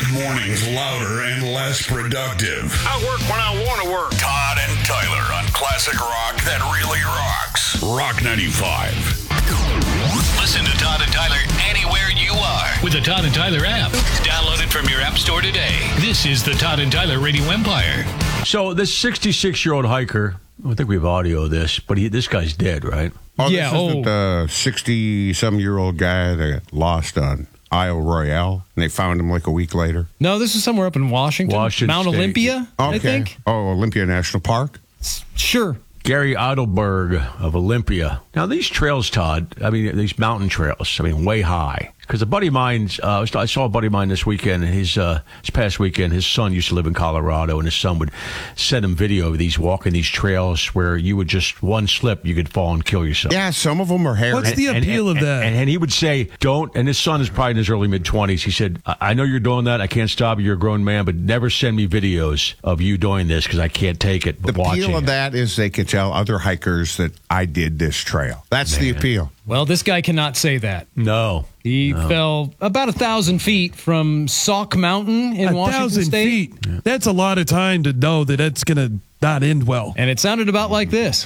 mornings louder and less productive. I work when I want to work. Todd and Tyler on classic rock that really rocks. Rock 95. Listen to Todd and Tyler anywhere you are with the Todd and Tyler app. Download it from your app store today. This is the Todd and Tyler Radio Empire. So this 66-year-old hiker, I think we have audio of this, but this guy's dead, right? Oh, this isn't the 60-some-year-old guy that lost on Isle Royale, and they found him like a week later? No, this is somewhere up in Washington. Mount State. Olympia, Okay. I think. Oh, Olympia National Park? Sure. Gary Eidelberg of Olympia. Now, these trails, Todd, these mountain trails, way high. Because a buddy of mine, I saw a buddy of mine this weekend, and his past weekend, his son used to live in Colorado, and his son would send him video of these walking these trails where you would just one slip, you could fall and kill yourself. Yeah, some of them are hairy. What's the appeal of that? And he would say, don't, and his son is probably in his early mid-20s. He said, I know you're doing that. I can't stop you. You're a grown man, but never send me videos of you doing this because I can't take it. The appeal of that is they can tell other hikers that I did this trail. That's the appeal. Well, this guy cannot say that. No. He fell about 1,000 feet from Sauk Mountain in Washington State. 1,000 feet. That's a lot of time to know that that's going to not end well. And it sounded about like this.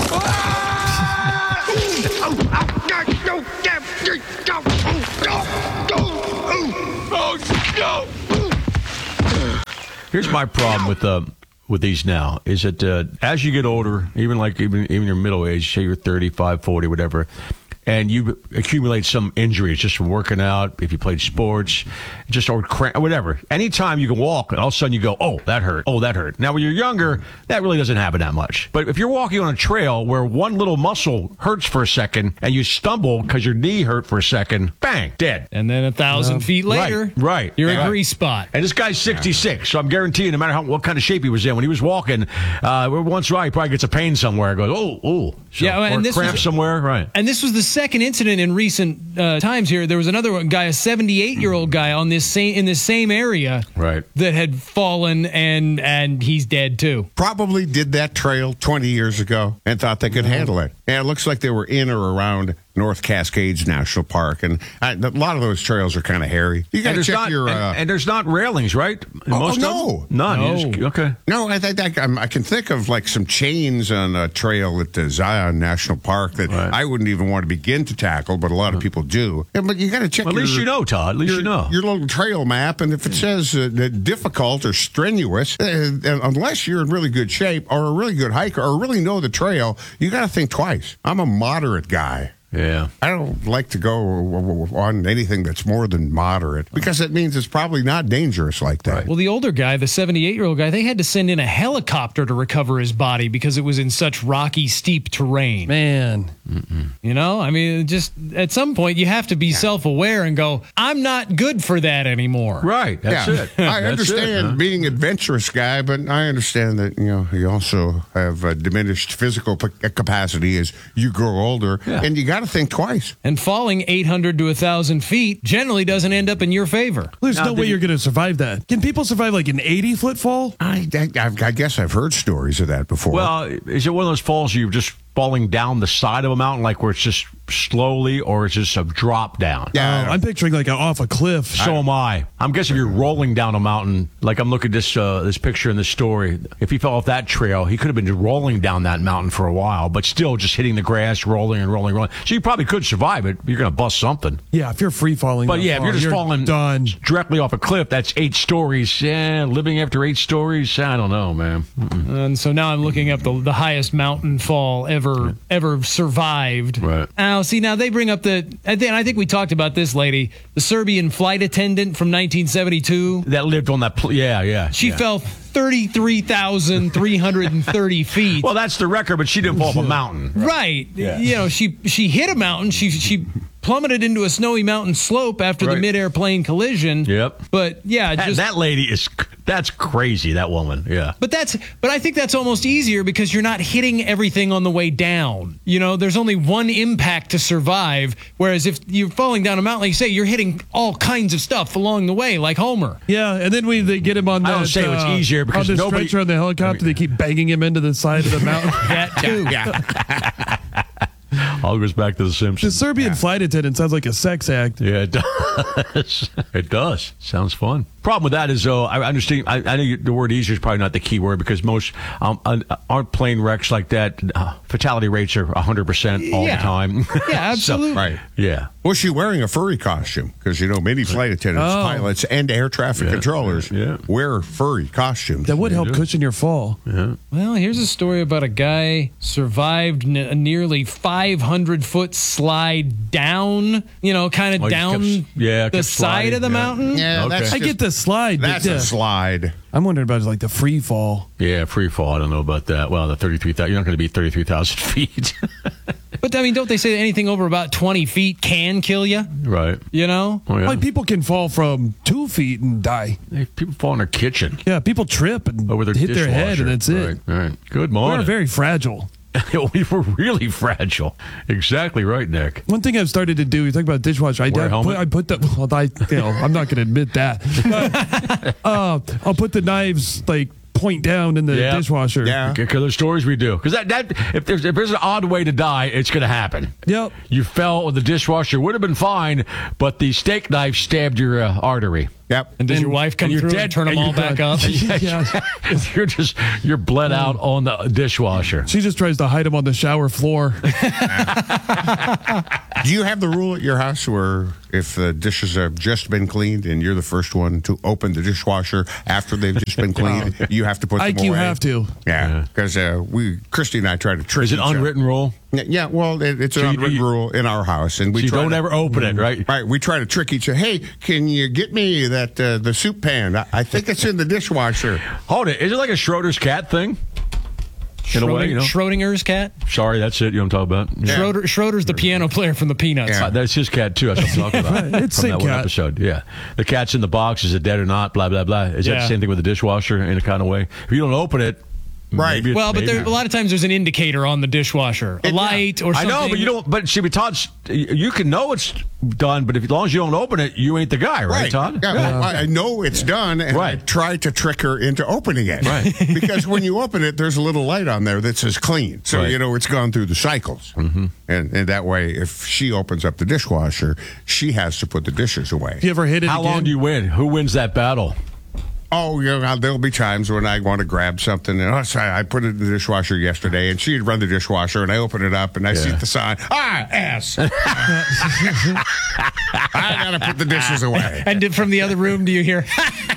Here's my problem with these now is that as you get older, even your middle age, say you're 35, 40, whatever, and you accumulate some injuries just from working out, if you played sports, or whatever. Anytime you can walk, and all of a sudden you go, oh, that hurt. Oh, that hurt. Now, when you're younger, that really doesn't happen that much. But if you're walking on a trail where one little muscle hurts for a second, and you stumble because your knee hurt for a second, bang, dead. And then 1,000 feet later, right. you're a grease spot. And this guy's 66, so I'm guaranteeing no matter what kind of shape he was in, when he was walking, once he probably gets a pain somewhere. Goes, oh. So, yeah, and or this cramp somewhere, right. And this was the second incident in recent times here. There was another guy, a 78-year-old guy in this same area, right, that had fallen, and he's dead too. Probably did that trail 20 years ago and thought they could handle it. And it looks like they were in or around North Cascades National Park, and a lot of those trails are kind of hairy. You got to check your. And there's not railings, right? Most no, none. No. Okay. No, I think I can think of like some chains on a trail at the Zion National Park that I wouldn't even want to begin to tackle, but a lot of people do. Yeah, but you got to check. Well, at least you know, Todd. At least you know your little trail map, and if it says difficult or strenuous, unless you're in really good shape or a really good hiker or really know the trail, you got to think twice. I'm a moderate guy. Yeah. I don't like to go on anything that's more than moderate because it means it's probably not dangerous like that. Right. Well, the older guy, the 78-year-old guy, they had to send in a helicopter to recover his body because it was in such rocky, steep terrain. Man. Just at some point you have to be self-aware and go, I'm not good for that anymore. Right. That's it. I understand being adventurous guy, but I understand that, you also have diminished physical capacity as you grow older, and you got to think twice. And falling 800 to 1,000 feet generally doesn't end up in your favor. There's no way you're going to survive that. Can people survive like an 80-foot fall? I guess I've heard stories of that before. Well, is it one of those falls you're just falling down the side of a mountain, like where it's just slowly, or it's just a drop down? Yeah, I'm picturing like off a cliff. So am I. I'm guessing if you're rolling down a mountain, like I'm looking at this picture in the story, if he fell off that trail, he could have been rolling down that mountain for a while, but still just hitting the grass, rolling and rolling, rolling. So you probably could survive it. You're going to bust something. Yeah, if you're free falling. But yeah, if you're just falling done directly off a cliff, that's 8 stories. Yeah, living after 8 stories, I don't know, man. And so now I'm looking up the highest mountain fall ever survived. Right. Now they bring up I think we talked about this lady, the Serbian flight attendant from 1972. That lived on that, She fell 33,330 feet. Well, that's the record, but she didn't fall off a mountain. Right. Yeah. She hit a mountain. She plummeted into a snowy mountain slope after the midair plane collision. Yep. But that lady that's crazy, that woman. Yeah. But I think that's almost easier because you're not hitting everything on the way down. There's only one impact to survive, whereas if you're falling down a mountain, like you say, you're hitting all kinds of stuff along the way, like Homer. Yeah, and then they get him on I don't say it's easier because on the nobody stretcher on the helicopter, they keep banging him into the side of the mountain. That too. Yeah. All goes back to The The Simpsons. Serbian flight attendant sounds like a sex act. Yeah, it does. It does. Sounds fun. Problem with that is, though, I understand. I know the word easier is probably not the key word because most aren't plane wrecks like that. Fatality rates are 100% all the time. Yeah, absolutely. Right. Yeah. Was she wearing a furry costume? Because, many flight attendants, pilots, and air traffic controllers wear furry costumes. That would help cushion your fall. Yeah. Well, here's a story about a guy survived a nearly 500-foot slide down, kind of down the side of the mountain. Yeah, Okay. I get the slide. That's but, a slide. I'm wondering about like the free fall. Yeah, free fall. I don't know about that. Well, the 33,000. You're not going to be 33,000 feet. But, don't they say that anything over about 20 feet can kill you? Right. Oh, yeah. Like people can fall from 2 feet and die. Hey, people fall in their kitchen. Yeah, people trip and Over their hit their head, dishwasher. and that's it. Right. Good We're morning. very fragile. We were really fragile. Exactly right, Nick. One thing I've started to do, you talk about dishwasher. Wear a helmet? I put the. Well, I'm not going to admit that. But, I'll put the knives point down in the dishwasher. Yeah. Because there's stories we do. Because that if there's an odd way to die, it's going to happen. Yep. You fell with the dishwasher, would have been fine, but the steak knife stabbed your artery. Yep. And does your wife come and you're through dead, and turn them and all back up? You're bled out on the dishwasher. She just tries to hide them on the shower floor. Do you have the rule at your house where if the dishes have just been cleaned and you're the first one to open the dishwasher after they've just been cleaned, you have to put them away? You have to. Yeah, because Christy and I try to trick Is it each other. unwritten rule? Yeah, well, it's an unwritten rule in our house, and we So you try don't to, ever open it, right? Right, we try to trick each other. Hey, can you get me that the soup pan? I think it's in the dishwasher. Hold it. Is it like a Schroeder's cat thing? In a way, Schrodinger's cat? Sorry, that's it. You know what I'm talking about? Yeah. Schroeder's the piano player from the Peanuts. Yeah. That's his cat, too. That's what I'm talking about. Right, it's from same that one cat. episode. Yeah. The cat's in the box. Is it dead or not? Blah, blah, blah. Is that the same thing with the dishwasher in a kind of way? If you don't open it, Right. maybe Well, but maybe- a lot of times there's an indicator on the dishwasher, a light or I something. know, but you don't. But see, Todd, you can know it's done, but as long as you don't open it, you ain't the guy, right, Todd? Yeah, well, I know it's done, and I try to trick her into opening it. Right. Because when you open it, there's a little light on there that says clean. So, it's gone through the cycles. Mm-hmm. And that way, if she opens up the dishwasher, she has to put the dishes away. You ever hit it How again? long do you win? Who wins that battle? Oh, there'll be times when I want to grab something. And I put it in the dishwasher yesterday, and she'd run the dishwasher, and I open it up, and I see the sign. S. I got to put the dishes away. And from the other room, do you hear?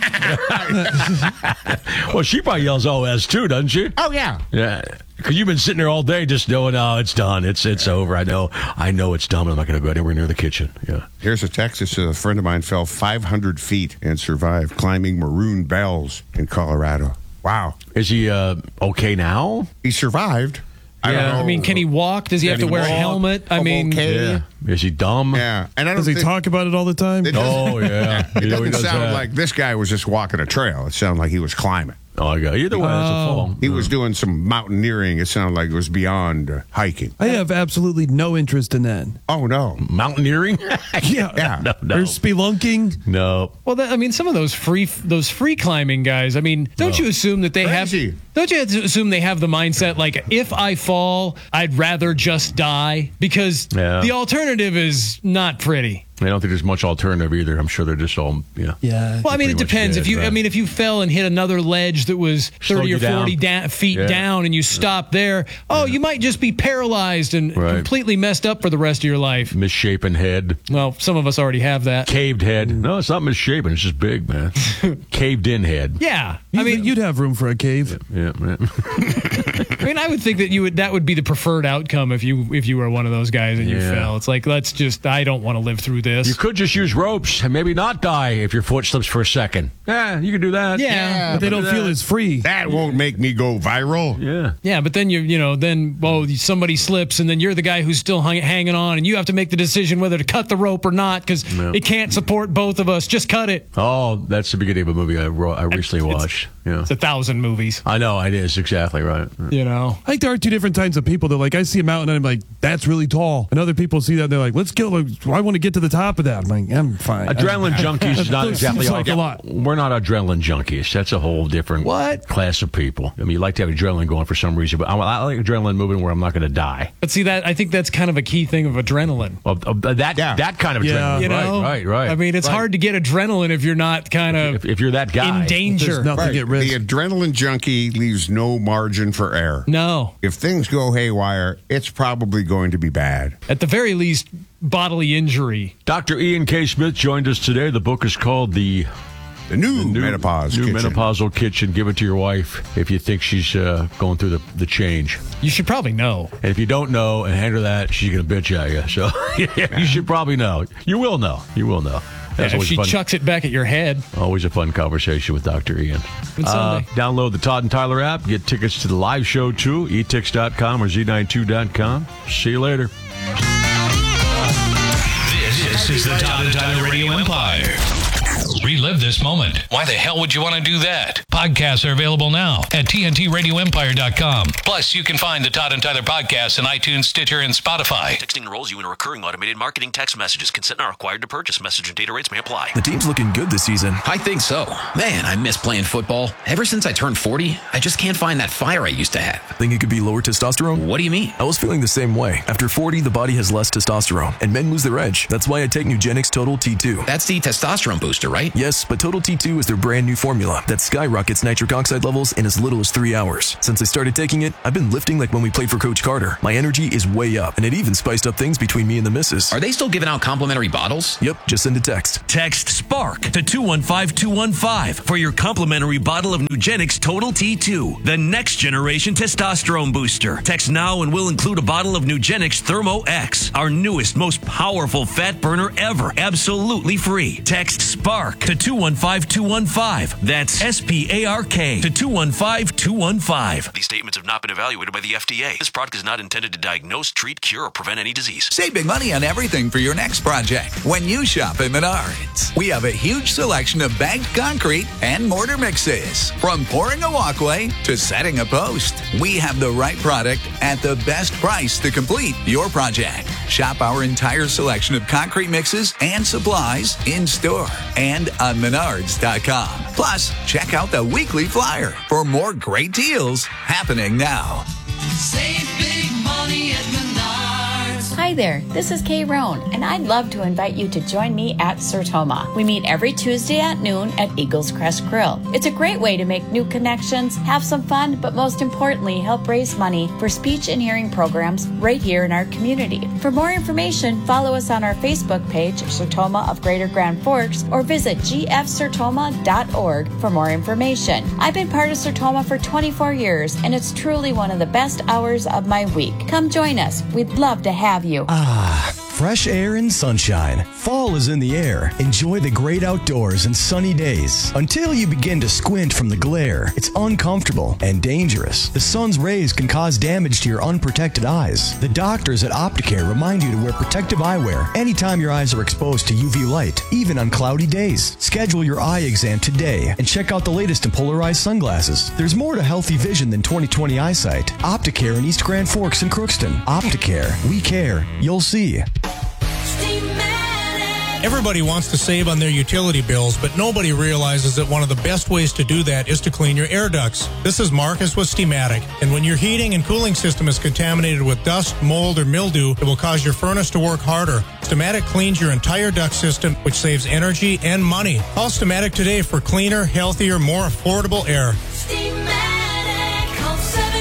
Well, she probably yells OS too, doesn't she? Oh, yeah. Yeah. Because you've been sitting there all day just knowing, it's done. It's over. I know it's done. But I'm not going to go anywhere near the kitchen. Yeah. Here's a text. It says a friend of mine fell 500 feet and survived climbing Maroon Bells in Colorado. Wow. Is he okay now? He survived. I don't know. I mean, can he walk? Does he have to wear a helmet? I mean, okay. Yeah. Is he dumb? Yeah. And I don't Does he think, talk about it all the time? Oh, yeah. it You know he doesn't does sound that. like this guy was just walking a trail. It sounded like he was climbing. Oh, I got either way. It's a fall. He was doing some mountaineering. It sounded like it was beyond hiking. I have absolutely no interest in that. Oh, no. Mountaineering? Yeah. No. Or spelunking. No. well, I mean, some of those free climbing guys. I mean, don't you assume that they Crazy. have? Don't you assume they have the mindset like, if I fall, I'd rather just die because the alternative is not pretty. I don't think there's much alternative either. I'm sure they're just all, Yeah. Well, I mean, it pretty much depends. dead, If you, right. I mean, if you fell and hit another ledge that was 30 or you 40 down. feet down and you stopped there, you might just be paralyzed and completely messed up for the rest of your life. Misshapen head. Well, some of us already have that. Caved head. No, it's not misshapen. It's just big, man. Caved in head. Yeah. I mean, you'd have room for a cave. Yeah, man. I mean, I would think that would be the preferred outcome if you were one of those guys and you fell. It's like, I don't want to live through this. You could just use ropes and maybe not die if your foot slips for a second. Yeah, you can do that. Yeah. But they don't feel as free. That won't make me go viral. Yeah. Yeah, but then somebody slips and then you're the guy who's still hanging on and you have to make the decision whether to cut the rope or not because it can't support both of us. Just cut it. Oh, that's the beginning of a movie I recently watched. Yeah. It's 1,000 movies. I know, it is exactly right. Yeah. You know, I think there are two different types of people. They're like, I see a mountain and I'm like, that's really tall. And other people see that and they're like, let's go. I want to get to the top of that. I'm like, I'm fine. Adrenaline junkies is not exactly like a lot. We're not adrenaline junkies. That's a whole different class of people. I mean, you like to have adrenaline going for some reason, but I like adrenaline moving where I'm not going to die. but see I think that's kind of a key thing of adrenaline. That kind of adrenaline. You know, Right. I mean, it's hard to get adrenaline if you're not kind of if you're that guy in danger. There's nothing at risk. The adrenaline junkie leaves no margin for error. No, If things go haywire, it's probably going to be bad. at the very least, bodily injury. Dr. Ian K. Smith joined us today. The book is called The The new menopause New kitchen. Menopausal Kitchen. Give it to your wife if you think she's going through the change. You should probably know. And if you don't know and hand her that, she's going to bitch at you. So you should probably know. You will know. That's If always she fun. chucks it back at your head. Always a fun conversation with Dr. Ian. Sunday. Download the Todd and Tyler app. Get tickets to the live show, too. etix.com or z92.com. See you later. This is the Todd and Tyler Radio Empire. Relive this moment. Why the hell would you want to do that? Podcasts are available now at TNTRadioEmpire.com. Plus, you can find the Todd and Tyler podcast on iTunes, Stitcher, and Spotify. Texting enrolls you in a recurring automated marketing text messages. Consent not required to purchase. Message and data rates may apply. The team's looking good this season. I think so. Man, I miss playing football. Ever since I turned 40, I just can't find that fire I used to have. Think it could be lower testosterone? What do you mean? I was feeling the same way. After 40, the body has less testosterone, and men lose their edge. That's why I take Nugenix Total T2. That's the testosterone booster, right? Yes, but Total T2 is their brand new formula that skyrockets nitric oxide levels in as little as 3 hours. Since I started taking it, I've been lifting like when we played for Coach Carter. My energy is way up, and it even spiced up things between me and the missus. Are they still giving out complimentary bottles? Yep, just send a text. Text SPARK to 215-215 for your complimentary bottle of Nugenix Total T2, the next generation testosterone booster. Text now and we'll include a bottle of Nugenix Thermo X, our newest, most powerful fat burner ever, absolutely free. Text SPARK to 215-215. That's SPARK to 215-215. These statements have not been evaluated by the FDA. This product is not intended to diagnose, treat, cure, or prevent any disease. Save big money on everything for your next project when you shop at Menards. We have a huge selection of bagged concrete and mortar mixes. From pouring a walkway to setting a post, we have the right product at the best price to complete your project. Shop our entire selection of concrete mixes and supplies in store and on Menards.com. Plus, check out the weekly flyer for more great deals happening now. Save big money at Menards. Hi there, this is Kay Roan, and I'd love to invite you to join me at Sertoma. We meet every Tuesday at noon at Eagles Crest Grill. It's a great way to make new connections, have some fun, but most importantly, help raise money for speech and hearing programs right here in our community. For more information, follow us on our Facebook page, Sertoma of Greater Grand Forks, or visit gfsertoma.org for more information. I've been part of Sertoma for 24 years, and it's truly one of the best hours of my week. Come join us. We'd love to have you. Fresh air and sunshine. Fall is in the air. Enjoy the great outdoors and sunny days. Until you begin to squint from the glare, it's uncomfortable and dangerous. The sun's rays can cause damage to your unprotected eyes. The doctors at Opticare remind you to wear protective eyewear anytime your eyes are exposed to UV light, even on cloudy days. Schedule your eye exam today and check out the latest in polarized sunglasses. There's more to healthy vision than 20/20 eyesight. Opticare in East Grand Forks and Crookston. Opticare. We care. You'll see. Everybody wants to save on their utility bills, but nobody realizes that one of the best ways to do that is to clean your air ducts. This is Marcus with Steamatic, and when your heating and cooling system is contaminated with dust, mold, or mildew, it will cause your furnace to work harder. Steamatic cleans your entire duct system, which saves energy and money. Call Steamatic today for cleaner, healthier, more affordable air. Steamatic, call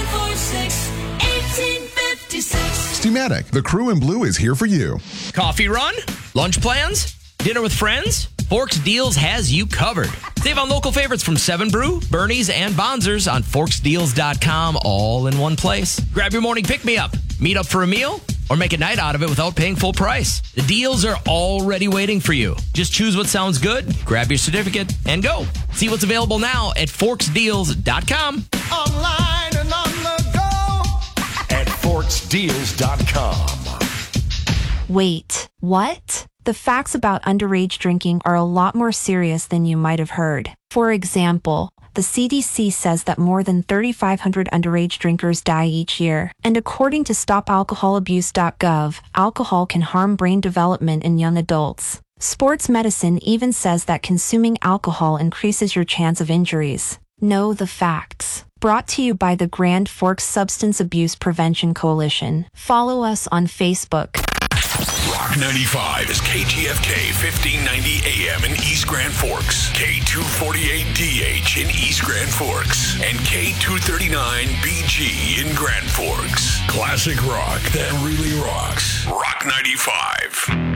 746-1856. Steamatic, the crew in blue is here for you. Coffee run? Lunch plans? Dinner with friends? Forks Deals has you covered. Save on local favorites from 7 Brew, Bernie's, and Bonzer's on forksdeals.com, all in one place. Grab your morning pick-me-up, meet up for a meal, or make a night out of it without paying full price. The deals are already waiting for you. Just choose what sounds good, grab your certificate, and go. See what's available now at forksdeals.com. Online and on the go at forksdeals.com. Wait, what? The facts about underage drinking are a lot more serious than you might have heard. For example, The CDC says that more than 3,500 underage drinkers die each year. And according to StopAlcoholAbuse.gov, alcohol can harm brain development in young adults. Sports medicine even says that consuming alcohol increases your chance of injuries. Know the facts. Brought to you by the Grand Forks Substance Abuse Prevention Coalition. Follow us on Facebook. Rock 95 is KTFK 1590 AM in East Grand Forks, K248DH in East Grand Forks, and K239BG in Grand Forks. Classic rock that really rocks. Rock 95.